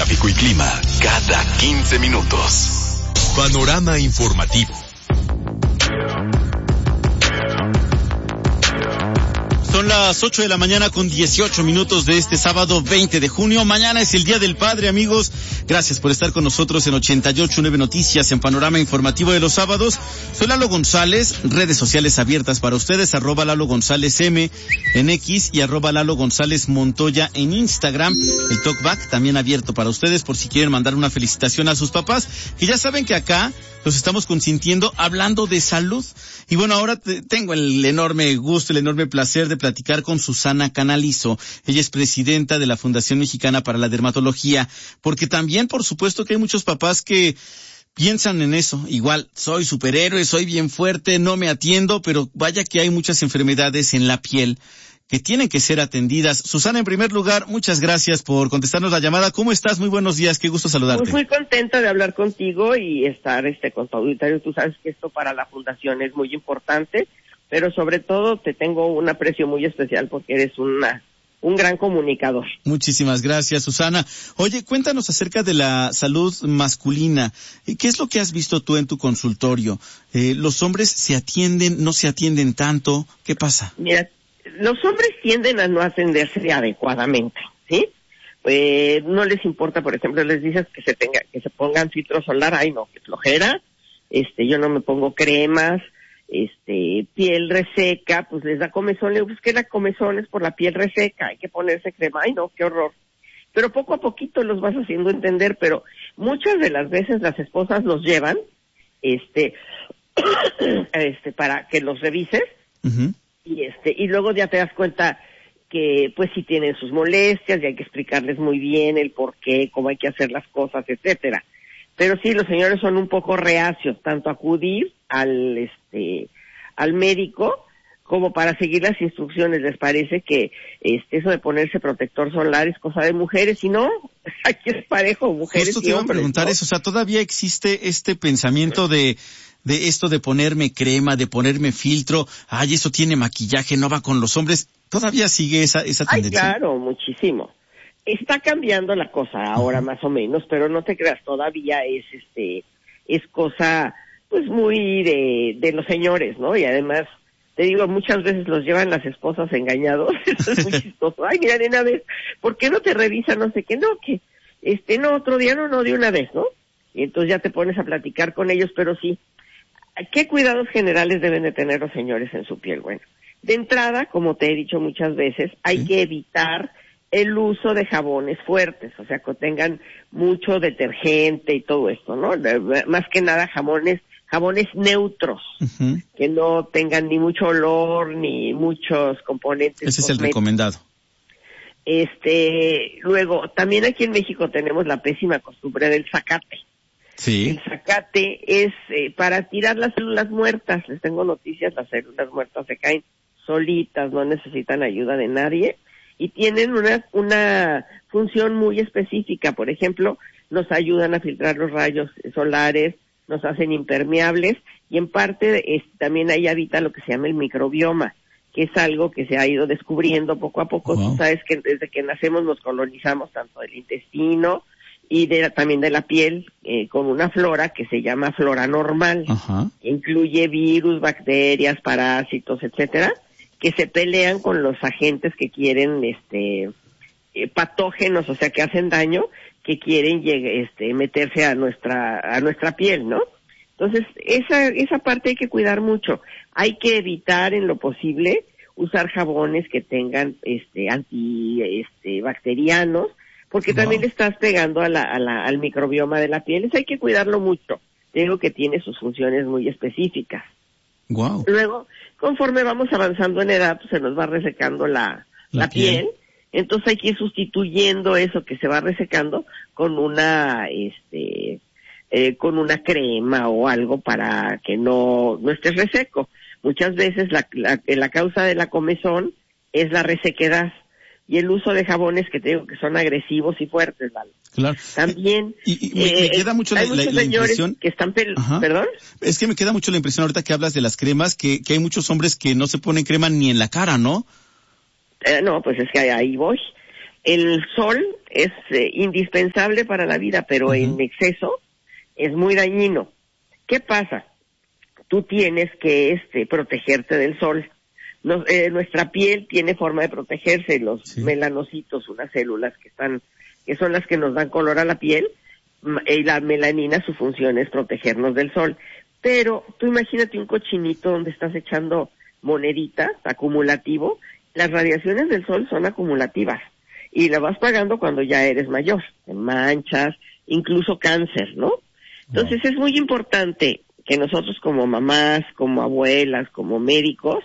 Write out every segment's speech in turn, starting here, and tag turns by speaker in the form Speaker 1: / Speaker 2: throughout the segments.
Speaker 1: tráfico y clima cada 15 minutos. Panorama informativo.
Speaker 2: Son las 8 de la mañana con 18 minutos de este sábado 20 de junio. Mañana es el Día del Padre, amigos. Gracias por estar con nosotros en 88.9 Noticias, en Panorama Informativo de los sábados. Soy Lalo González, redes sociales abiertas para ustedes, @LaloGonzálezM en X y @LaloGonzálezMontoya en Instagram. El Talkback también abierto para ustedes por si quieren mandar una felicitación a sus papás, que ya saben que acá los estamos consintiendo hablando de salud. Y bueno, ahora tengo el enorme gusto, el enorme placer de platicar con Susana Canalizo. Ella es presidenta de la Fundación Mexicana para la Dermatología, porque también, por supuesto, que hay muchos papás que piensan en eso. Igual, soy superhéroe, soy bien fuerte, no me atiendo, pero vaya que hay muchas enfermedades en la piel que tienen que ser atendidas. Susana, en primer lugar, muchas gracias por contestarnos la llamada. ¿Cómo estás? Muy buenos días, qué gusto saludarte.
Speaker 3: Pues muy contenta de hablar contigo y estar con tu auditorio. Tú sabes que esto para la Fundación es muy importante, pero sobre todo te tengo un aprecio muy especial porque eres un gran comunicador.
Speaker 2: Muchísimas gracias, Susana. Oye, cuéntanos acerca de la salud masculina. ¿Qué es lo que has visto tú en tu consultorio? ¿Los hombres se atienden, no se atienden tanto? ¿Qué pasa?
Speaker 3: Mira, los hombres tienden a no atenderse adecuadamente, ¿sí? No les importa, por ejemplo, les dices que se pongan filtro solar, ay no, qué flojera, yo no me pongo cremas, piel reseca, pues les da comezón, le digo, pues que la comezón es por la piel reseca, hay que ponerse crema, ay no, qué horror. Pero poco a poquito los vas haciendo entender, pero muchas de las veces las esposas los llevan, para que los revises,
Speaker 2: Uh-huh.
Speaker 3: y luego ya te das cuenta que pues sí tienen sus molestias y hay que explicarles muy bien el por qué, cómo hay que hacer las cosas, etcétera. Pero sí, los señores son un poco reacios, tanto a acudir al médico como para seguir las instrucciones. Les parece que eso de ponerse protector solar es cosa de mujeres, y no, aquí es parejo, mujeres
Speaker 2: Justo
Speaker 3: y
Speaker 2: te iba a
Speaker 3: hombres,
Speaker 2: preguntar,
Speaker 3: ¿no?
Speaker 2: eso, o sea, todavía existe este pensamiento de esto de ponerme crema, de ponerme filtro, ay, eso tiene maquillaje, no va con los hombres. ¿Todavía sigue esa tendencia?
Speaker 3: Ay, claro, muchísimo. Está cambiando la cosa ahora,
Speaker 2: Uh-huh.
Speaker 3: más o menos, pero no te creas, todavía es cosa pues muy de los señores, ¿no? Y además, te digo, muchas veces los llevan las esposas engañados. Eso es muy chistoso. Ay, mira, nena, ¿ves? ¿Por qué no te revisa no sé qué? No, que no, otro día no, de una vez, ¿no? Y entonces ya te pones a platicar con ellos, pero sí, ¿qué cuidados generales deben de tener los señores en su piel? Bueno, de entrada, como te he dicho muchas veces, hay que evitar el uso de jabones fuertes, o sea, que tengan mucho detergente y todo esto, ¿no? Más que nada jabones neutros,
Speaker 2: Uh-huh.
Speaker 3: que no tengan ni mucho olor ni muchos componentes.
Speaker 2: Ese es el recomendado.
Speaker 3: Luego, también aquí en México tenemos la pésima costumbre del zacate.
Speaker 2: Sí.
Speaker 3: El zacate es para tirar las células muertas. Les tengo noticias, las células muertas se caen solitas, no necesitan ayuda de nadie y tienen una función muy específica. Por ejemplo, nos ayudan a filtrar los rayos solares, nos hacen impermeables y en parte también ahí habita lo que se llama el microbioma, que es algo que se ha ido descubriendo poco a poco.
Speaker 2: Wow.
Speaker 3: Tú sabes que desde que nacemos nos colonizamos tanto del intestino y también de la piel con una flora que se llama flora normal.
Speaker 2: Ajá.
Speaker 3: Que incluye virus, bacterias, parásitos, etcétera, que se pelean con los agentes que quieren patógenos, o sea, que hacen daño, que quieren meterse a nuestra piel, ¿no? Entonces, esa parte hay que cuidar mucho. Hay que evitar en lo posible usar jabones que tengan bacterianos, porque también le estás pegando al microbioma de la piel. Eso hay que cuidarlo mucho. Digo que tiene sus funciones muy específicas.
Speaker 2: Wow.
Speaker 3: Luego, conforme vamos avanzando en edad, pues se nos va resecando la piel. Entonces hay que ir sustituyendo eso que se va resecando con una crema o algo para que no esté reseco. Muchas veces la causa de la comezón es la resequedad y el uso de jabones que te digo que son agresivos y fuertes, ¿vale?
Speaker 2: Claro.
Speaker 3: También
Speaker 2: me queda mucho la impresión
Speaker 3: que están ¿perdón?
Speaker 2: Es que me queda mucho la impresión ahorita que hablas de las cremas que hay muchos hombres que no se ponen crema ni en la cara, ¿no?
Speaker 3: No, pues es que ahí voy. el sol es indispensable para la vida, pero en exceso es muy dañino. ¿Qué pasa? Tú tienes que protegerte del sol. Nuestra piel tiene forma de protegerse, los melanocitos, unas células que son las que nos dan color a la piel, y la melanina, su función es protegernos del sol. Pero tú imagínate un cochinito donde estás echando moneditas, acumulativo. Las radiaciones del sol son acumulativas y la vas pagando cuando ya eres mayor, en manchas, incluso cáncer, ¿no? Entonces es muy importante que nosotros como mamás, como abuelas, como médicos,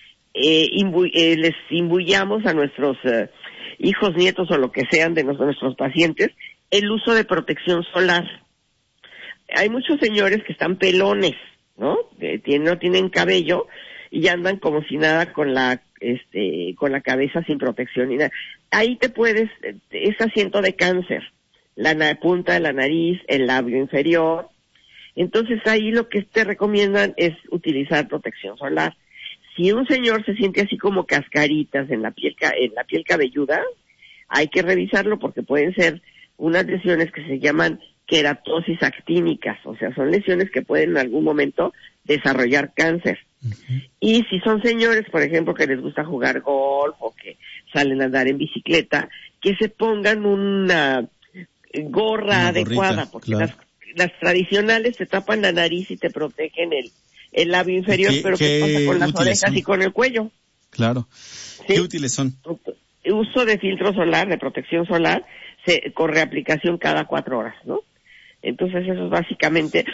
Speaker 3: les imbuyamos a nuestros hijos, nietos o lo que sean de nuestros pacientes el uso de protección solar. Hay muchos señores que están pelones, ¿no? No tienen cabello y andan como si nada con la cabeza sin protección y nada. Ahí es asiento de cáncer, la punta de la nariz, el labio inferior. Entonces ahí lo que te recomiendan es utilizar protección solar. Si un señor se siente así como cascaritas en la piel cabelluda, hay que revisarlo porque pueden ser unas lesiones que se llaman queratosis actínicas, o sea, son lesiones que pueden en algún momento desarrollar cáncer. Y si son señores, por ejemplo, que les gusta jugar golf o que salen a andar en bicicleta, que se pongan una gorra adecuada, porque las tradicionales te tapan la nariz y te protegen el labio inferior, pero ¿qué pasa con las orejas y con el cuello?
Speaker 2: Claro. ¿Sí? ¿Qué útiles son?
Speaker 3: Uso de filtro solar, de protección solar, con reaplicación cada 4 horas, ¿no? Entonces eso es básicamente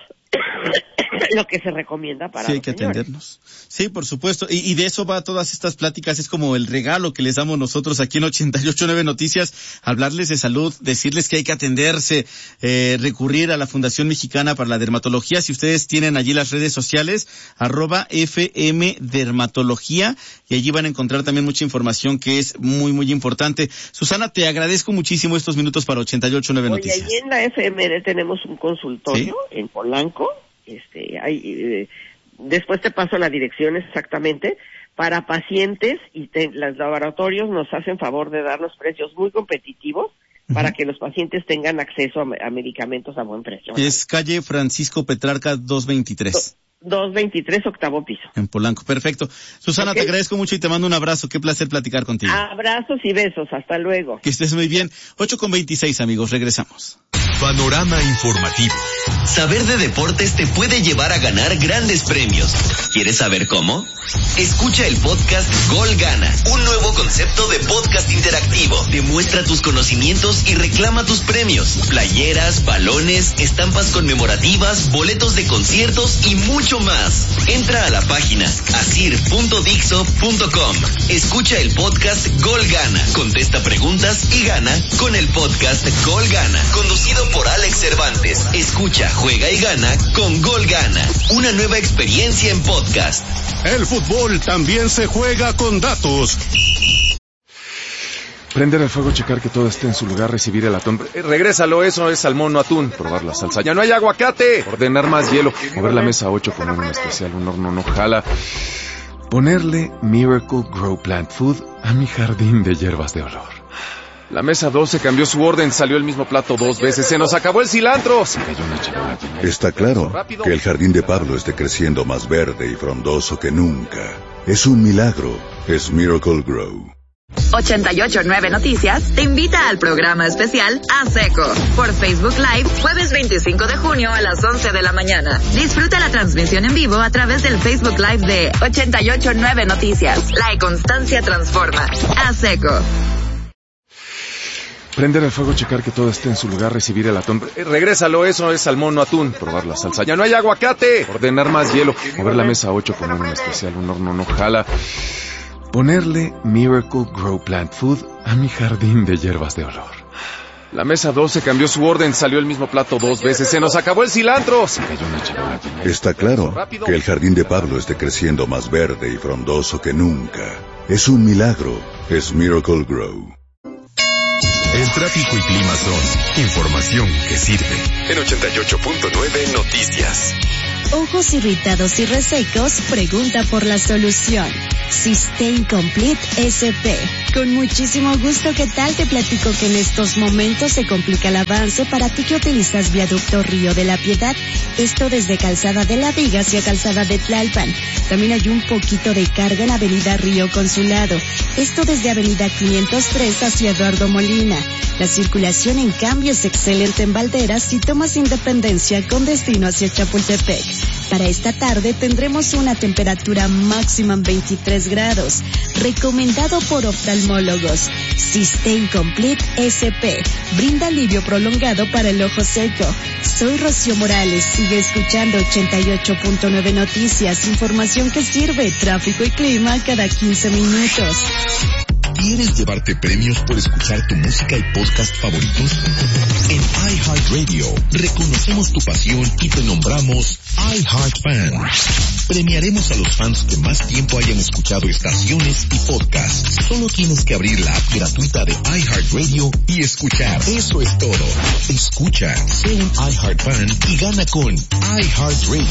Speaker 3: lo que se recomienda para
Speaker 2: hay que atendernos. Sí, por supuesto. Y de eso va todas estas pláticas. Es como el regalo que les damos nosotros aquí en 88.9 Noticias. Hablarles de salud, decirles que hay que atenderse, recurrir a la Fundación Mexicana para la Dermatología. Si ustedes tienen allí las redes sociales, @FM Dermatología, y allí van a encontrar también mucha información que es muy, muy importante. Susana, te agradezco muchísimo estos minutos para 88.9 Noticias.
Speaker 3: Oye, ahí en la FMD tenemos un consultorio en Polanco. Después te paso la dirección exactamente para pacientes y los laboratorios nos hacen favor de darnos precios muy competitivos para que los pacientes tengan acceso a medicamentos a buen precio.
Speaker 2: Es calle Francisco Petrarca 223.
Speaker 3: 223, octavo piso.
Speaker 2: En Polanco, perfecto. Susana, te agradezco mucho y te mando un abrazo. Qué placer platicar contigo.
Speaker 3: Abrazos y besos, hasta luego.
Speaker 2: Que estés muy bien. 8:26, amigos, regresamos.
Speaker 1: Panorama informativo.
Speaker 4: Saber de deportes te puede llevar a ganar grandes premios. ¿Quieres saber cómo? Escucha el podcast Gol Gana, un nuevo concepto de podcast interactivo. Demuestra tus conocimientos y reclama tus premios. Playeras, balones, estampas conmemorativas, boletos de conciertos y mucho más. Entra a la página asir.dixo.com. Escucha el podcast Gol Gana. Contesta preguntas y gana con el podcast Gol Gana. Conducido por Alex Cervantes. Escucha, juega y gana con Gol Gana. Una nueva experiencia en podcast.
Speaker 5: El fútbol también se juega con datos.
Speaker 6: Prender el fuego, checar que todo esté en su lugar, recibir el atún. Regrésalo, eso es salmón, no atún. Probar la salsa, ya no hay aguacate. Ordenar más hielo. Mover la mesa 8, poner un especial, un horno no jala. Ponerle Miracle Grow Plant Food a mi jardín de hierbas de olor. La mesa 12 cambió su orden, salió el mismo plato 2 veces, se nos acabó el cilantro. Se cayó una charola.
Speaker 7: Está claro que el jardín de Pablo esté creciendo más verde y frondoso que nunca. Es un milagro, es Miracle Grow.
Speaker 8: 88.9 Noticias te invita al programa especial A Seco por Facebook Live, jueves 25 de junio a las 11 de la mañana. Disfruta la transmisión en vivo a través del Facebook Live de 88.9 Noticias. La constancia transforma. A Seco.
Speaker 6: Prender el fuego, checar que todo esté en su lugar, recibir el atún. Regrésalo, eso es salmón, no atún. Probar la salsa, ya no hay aguacate. Ordenar más hielo. Mover la mesa 8, poner un especial, un horno no jala. Ponerle Miracle Grow Plant Food a mi jardín de hierbas de olor. La mesa 12 cambió su orden, salió el mismo plato 2 veces, se nos acabó el cilantro. Se cayó una charola.
Speaker 7: Está claro que el jardín de Pablo esté creciendo más verde y frondoso que nunca. Es un milagro, es Miracle Grow.
Speaker 1: El tráfico y clima son información que sirve. En 88.9 Noticias.
Speaker 9: Ojos irritados y resecos, pregunta por la solución. Systane Complete SP. Con muchísimo gusto, ¿qué tal? Te platico que en estos momentos se complica el avance para ti que utilizas Viaducto Río de la Piedad, esto desde Calzada de la Viga hacia Calzada de Tlalpan. También hay un poquito de carga en Avenida Río Consulado, esto desde Avenida 503 hacia Eduardo Molina. La circulación en cambio es excelente en Valderas y tomas Independencia con destino hacia Chapultepec. Para esta tarde tendremos una temperatura máxima en 23 grados, recomendado por oftalmólogos. Systane Complete SP, brinda alivio prolongado para el ojo seco. Soy Rocío Morales, sigue escuchando 88.9 Noticias, información que sirve, tráfico y clima cada 15 minutos.
Speaker 10: ¿Quieres llevarte premios por escuchar tu música y podcast favoritos? En iHeartRadio reconocemos tu pasión y te nombramos iHeartFan. Premiaremos a los fans que más tiempo hayan escuchado estaciones y podcasts. Solo tienes que abrir la app gratuita de iHeartRadio y escuchar. Eso es todo. Escucha, sé un iHeartFan y gana con iHeartRadio.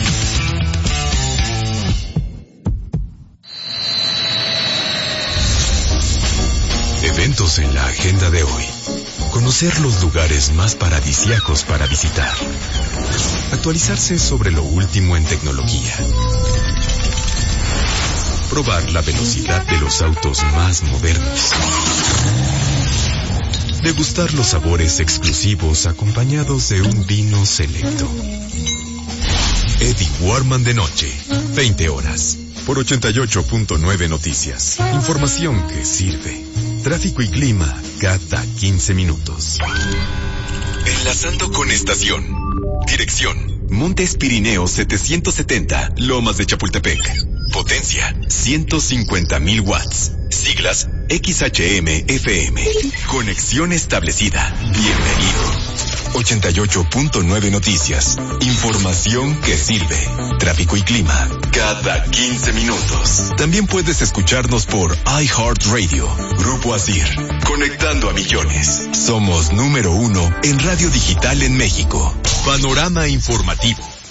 Speaker 1: Eventos en la agenda de hoy. Conocer los lugares más paradisíacos para visitar. Actualizarse sobre lo último en tecnología. Probar la velocidad de los autos más modernos. Degustar los sabores exclusivos acompañados de un vino selecto. Eddie Warman de noche, 20 horas. Por 88.9 Noticias. Información que sirve. Tráfico y clima cada 15 minutos. Enlazando con estación. Dirección: Montes Pirineos 770, Lomas de Chapultepec. Potencia: 150,000 watts. Siglas: XHM-FM. Conexión establecida. Bienvenido. 88.9 Noticias. Información que sirve. Tráfico y clima cada 15 minutos. También puedes escucharnos por iHeartRadio. Grupo Asir. Conectando a millones. Somos número 1 en radio digital en México. Panorama informativo.